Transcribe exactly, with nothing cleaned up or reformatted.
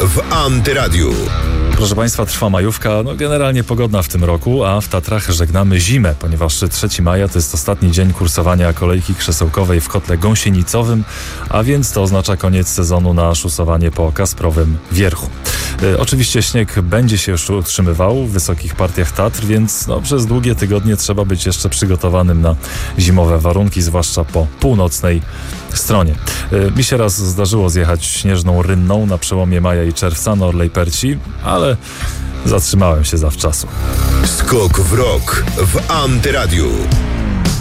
w Antyradiu. Proszę Państwa, trwa majówka, no generalnie pogodna w tym roku, a w Tatrach żegnamy zimę, ponieważ trzeciego maja to jest ostatni dzień kursowania kolejki krzesełkowej w kotle gąsienicowym, a więc to oznacza koniec sezonu na szusowanie po Kasprowym Wierchu. E, oczywiście śnieg będzie się już utrzymywał w wysokich partiach Tatr, więc no, przez długie tygodnie trzeba być jeszcze przygotowanym na zimowe warunki, zwłaszcza po północnej stronie. E, mi się raz zdarzyło zjechać śnieżną rynną na przełomie maja i czerwca na Orlej Perci, ale zatrzymałem się zawczasu. Skok w rok w Antyradiu.